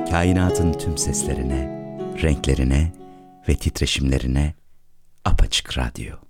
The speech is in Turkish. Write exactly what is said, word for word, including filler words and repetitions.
Kainatın tüm seslerine, renklerine ve titreşimlerine apaçık radyo.